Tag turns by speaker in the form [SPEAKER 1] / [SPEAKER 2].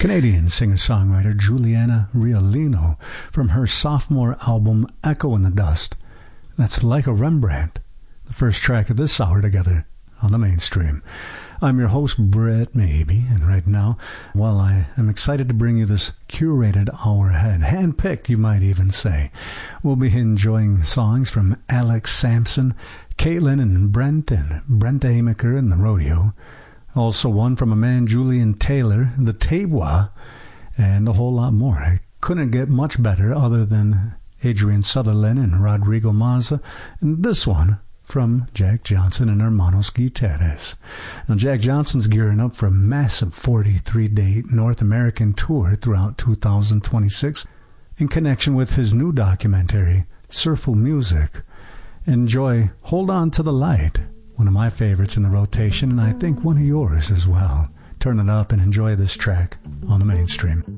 [SPEAKER 1] Canadian singer-songwriter Juliana Riolino from her sophomore album Echo in the Dust. That's Like a Rembrandt, the first track of this hour together on the Mainstream. I'm your host, Brett Maybe, and right now, while I am excited to bring you this curated hour ahead, hand-picked you might even say, we'll be enjoying songs from Alex Sampson, Caitlin and Brent Amaker and the Rodeo, also one from a man, Julian Taylor, the Tewa, and a whole lot more. I couldn't get much better other than Adrian Sutherland and Rodrigo Mazza, and this one from Jack Johnson and Hermanos Guitares. Now, Jack Johnson's gearing up for a massive 43-day North American tour throughout 2026 in connection with his new documentary, Surful Music. Enjoy Hold On to the Light, one of my favorites in the rotation, and I think one of yours as well. Turn it up and enjoy this track on the Mainstream.